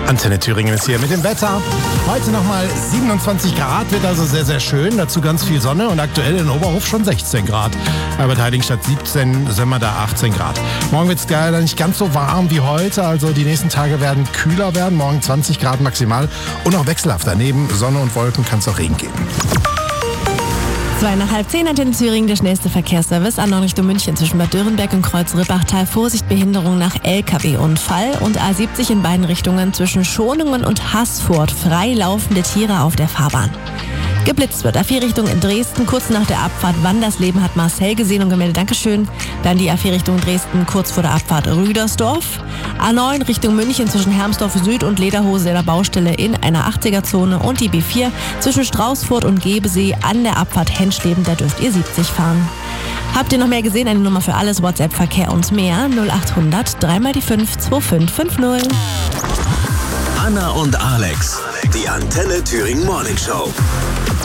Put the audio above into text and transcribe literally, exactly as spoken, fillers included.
Antenne Thüringen ist hier mit dem Wetter. Heute nochmal siebenundzwanzig Grad, wird also sehr, sehr schön. Dazu ganz viel Sonne und aktuell in Oberhof schon sechzehn Grad. Bei Bad Heiligenstadt siebzehn, Sömmerda achtzehn Grad. Morgen wird es leider nicht ganz so warm wie heute. Also die nächsten Tage werden kühler werden. Morgen zwanzig Grad maximal und auch wechselhaft. Neben Sonne und Wolken kann es auch Regen geben. Zwei nach halb zehn Antenne Thüringen, der schnellste Verkehrsservice. A neun Richtung München zwischen Bad Dürrenberg und Kreuz-Rippachtal. Vorsicht, Behinderung nach L K W-Unfall. Und A siebzig in beiden Richtungen zwischen Schonungen und Haßfurt. Freilaufende Tiere auf der Fahrbahn. Geblitzt wird A vier Richtung in Dresden, kurz nach der Abfahrt Wandersleben hat Marcel gesehen und gemeldet, Dankeschön. Dann die A vier Richtung Dresden, kurz vor der Abfahrt Rüdersdorf. A neun Richtung München zwischen Hermsdorf Süd und Lederhose in der Baustelle in einer achtziger-Zone. Und die B vier zwischen Straußfurt und Gebesee an der Abfahrt Henschleben, da dürft ihr siebzig fahren. Habt ihr noch mehr gesehen? Eine Nummer für alles, WhatsApp-Verkehr und mehr. null achthundert, drei mal die fünf, zwei fünf fünf null. Anna und Alex, die Antenne Thüringen Morning Show.